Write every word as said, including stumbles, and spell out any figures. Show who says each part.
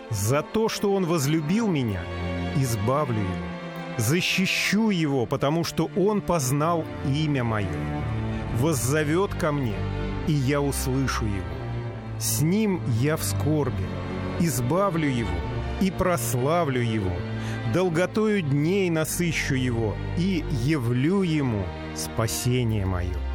Speaker 1: За то, что Он возлюбил меня, избавлю Его. Защищу Его, потому что Он познал имя Мое. Воззовет ко мне, и я услышу Его. С Ним я в скорби, избавлю Его и прославлю Его. Долготою дней насыщу Его и явлю Ему спасение Мое».